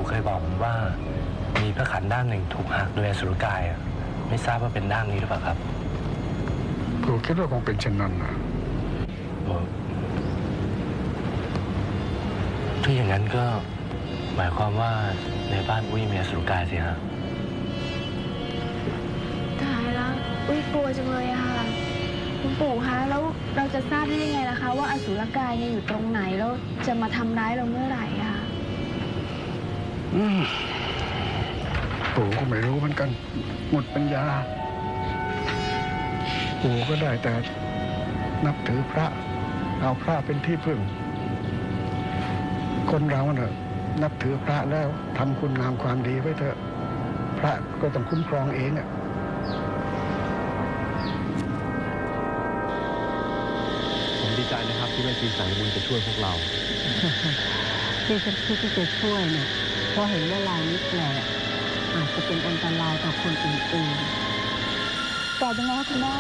ปู่เคยบอกผมว่ามีพระขันด้านหนึ่งถูกหักโดยอสุรกายไม่ทราบว่าเป็นด้านนี้หรือเปล่าครับปู่คิดว่าคงเป็นเช่นนั้นนะถ้าอย่างนั้นก็หมายความว่าในบ้านอุ้ยมีอสุรกายสิฮะตายแล้วอุ้ยกลัวจังเลยอะค่ะคุณปู่คะแล้วเราจะทราบได้ยังไงล่ะคะว่าอสุรกายเนี่ยอยู่ตรงไหนแล้วจะมาทำร้ายเราเมื่อไหร่อะปู่ก็ไม่รู้เหมือนกันหมดปัญญาปู่ก็ได้แต่นับถือพระเอาพระเป็นที่พึ่งคนเราเนี่ยนับถือพระแล้วทำคุณงามความดีไว้เถอะพระก็ต้องคุ้มครองเองผมดีใจนะครับที่แม่ชีสายบุญจะช่วยพวกเราที่ฉันคิดที่จะช่วยเนี่ยเพราะเห็นว่าลายนี้แปลกอาจจะเป็นอันตรายต่อคนอื่นๆแต่ยังไงคะคุณแม่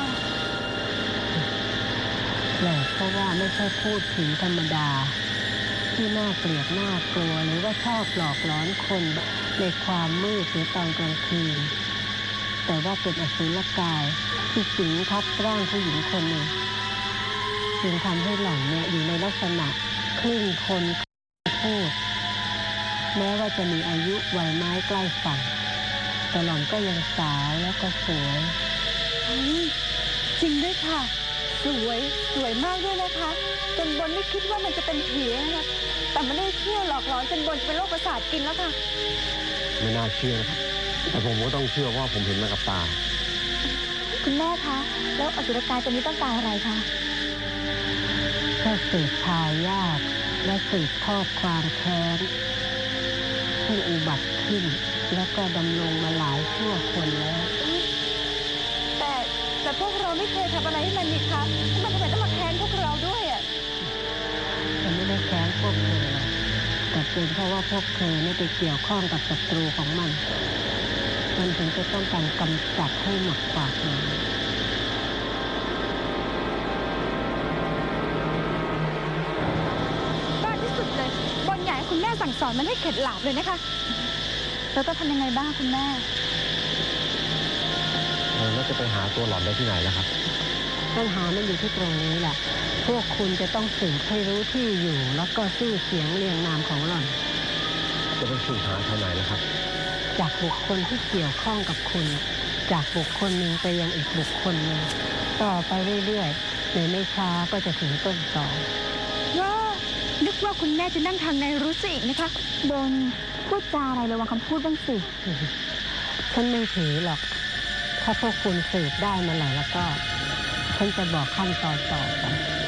แปลกเพราะว่าไม่ใช่พูดถึงธรรมดาที่น่าเกลียดน่ากลัวหรือว่าชอบหลอกหลอนคนในความมืดหรือตอนกลางคืนแต่ว่าเป็นอสุรกายที่สิงทับร่างผู้หญิงคนหนึ่งจึงทำให้หล่อนเนี่ยอยู่ในลักษณะครึ่งคนพูดแม้ว่าจะมีอายุวัยไม้ใกล้ฝั่งแต่หล่อนก็ยังสาวแล้วก็สวยจริงด้วยค่ะสวยมากด้วยนะคะจนบนไม่คิดว่ามันจะเป็นผีนะคะแต่มันได้เที่ยวหลอกหลอนจนบนจะเป็นโรคประสาทกินแล้วค่ะไม่น่าเชื่อนะครับแต่ผมก็ต้องเชื่อว่าผมเห็นมากับตาคุณแม่คะแล้วอสุรกายตัวนี้ต้องการอะไรคะก็สืบทายาทและสืบทอดความแค้นที่อุบัติขึ้นแล้วก็ดำรงมาหลายชั่วคนแล้วแต่พวกเราไม่เคยทำอะไรให้มันนี่คะมันทำไมต้องมาแค้นพวกเราด้วยอ่ะฉันไม่ได้แค้นพวกเธอหรอกแต่เป็นเพราะว่าพวกเธอไม่ไปเกี่ยวข้องกับศัตรูของมันถึงจะต้องการกำจัดให้หมดกว่าเธอบ้าที่สุดเลยบนใหญ่คุณแม่สั่งสอนมันให้เข็ดหลาบเลยนะคะแล้วก็ทำยังไงบ้างคุณแม่แล้วจะไปหาตัวหล่อนได้ที่ไหนล่ะครับปัญหามันอยู่ที่ตรงนี้แหละพวกคุณจะต้องสืบให้รู้ที่อยู่แล้วก็ชื่อเสียงเรียงนามของหล่อนจะไปสืบหาทางไหนนะครับจากบุคคลที่เกี่ยวข้องกับคุณจากบุคคลหนึ่งไปยังอีกบุคคลหนึ่งต่อไปเรื่อยๆในไม่ช้าก็จะถึงต้นตอนึกว่าคุณแม่จะนั่งทางในรู้สิอีกนะคะบนพูดจาอะไรระวังคำพูดบ้างสิฉันไม่ถือหรอกถ้าพวกคุณสืบได้มาไหนแล้วก็ฉันจะบอกขั้นตอนต่อไป